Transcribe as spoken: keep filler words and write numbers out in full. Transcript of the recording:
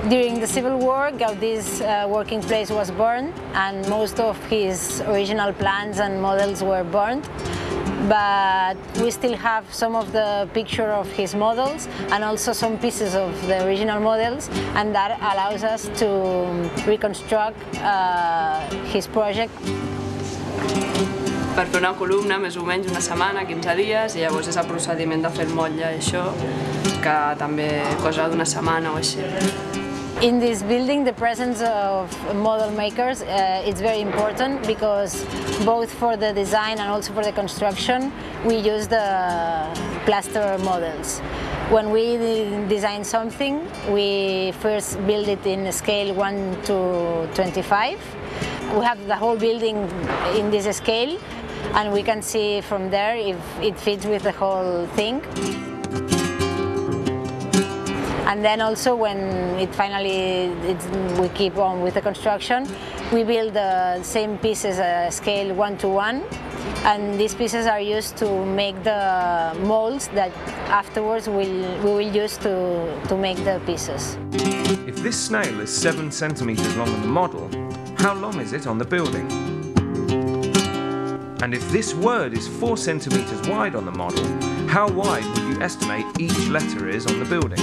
During the Civil War, Gaudi's uh, working place was burned, and most of his original plans and models were burned. But we still have some of the picture of his models and also some pieces of the original models, and that allows us to reconstruct uh, his project. Per fer una columna, més o menys una setmana, quinze dies, i llavors és el procediment de fer el motlle i això, que també cosa d'una setmana o així. In this building, the presence of model makers uh, is very important, because both for the design and also for the construction, we use the plaster models. When we design something, we first build it in scale one to twenty-five. We have the whole building in this scale, and we can see from there if it fits with the whole thing. And then also when it finally, it's, we keep on with the construction, we build the same pieces uh, scale one to one, and these pieces are used to make the molds that afterwards we'll, we will use to, to make the pieces. If this snail is seven centimeters long on the model, how long is it on the building? And if this word is four centimeters wide on the model, how wide would you estimate each letter is on the building?